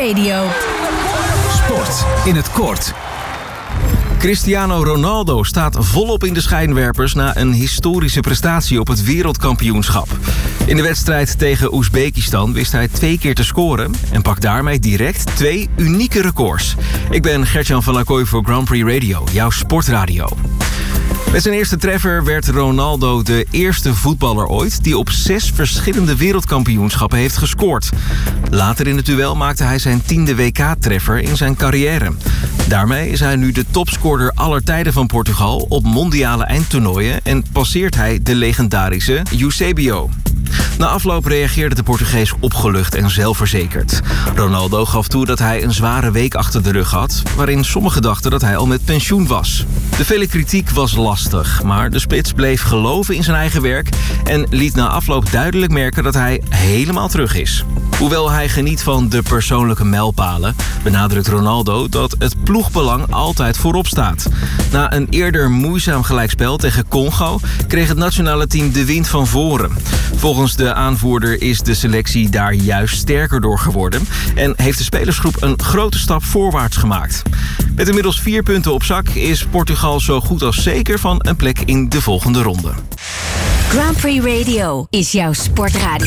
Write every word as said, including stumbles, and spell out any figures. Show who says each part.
Speaker 1: Radio.
Speaker 2: Sport in het kort. Cristiano Ronaldo staat volop in de schijnwerpers na een historische prestatie op het wereldkampioenschap. In de wedstrijd tegen Oezbekistan wist hij twee keer te scoren en pakt daarmee direct twee unieke records. Ik ben Gertjan van Lakooi voor Grand Prix Radio, jouw sportradio. Met zijn eerste treffer werd Ronaldo de eerste voetballer ooit die op zes verschillende wereldkampioenschappen heeft gescoord. Later in het duel maakte hij zijn tiende W K-treffer in zijn carrière. Daarmee is hij nu de topscorer aller tijden van Portugal op mondiale eindtoernooien en passeert hij de legendarische Eusebio. Na afloop reageerde de Portugees opgelucht en zelfverzekerd. Ronaldo gaf toe dat hij een zware week achter de rug had, waarin sommigen dachten dat hij al met pensioen was. De vele kritiek was lastig, maar de spits bleef geloven in zijn eigen werk en liet na afloop duidelijk merken dat hij helemaal terug is. Hoewel hij geniet van de persoonlijke mijlpalen, benadrukt Ronaldo dat het ploegbelang altijd voorop staat. Na een eerder moeizaam gelijkspel tegen Congo kreeg het nationale team de wind van voren. Volgens de aanvoerder is de selectie daar juist sterker door geworden en heeft de spelersgroep een grote stap voorwaarts gemaakt. Met inmiddels vier punten op zak is Portugal zo goed als zeker van een plek in de volgende ronde.
Speaker 1: Grand Prix Radio is jouw sportradio.